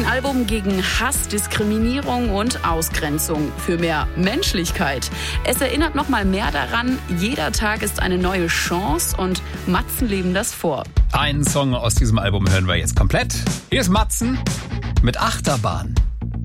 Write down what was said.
Album gegen Hass, Diskriminierung und Ausgrenzung. Für mehr Menschlichkeit. Es erinnert noch mal mehr daran, jeder Tag ist eine neue Chance und Matzen leben das vor. Einen Song aus diesem Album hören wir jetzt komplett. Hier ist Matzen mit Achterbahn.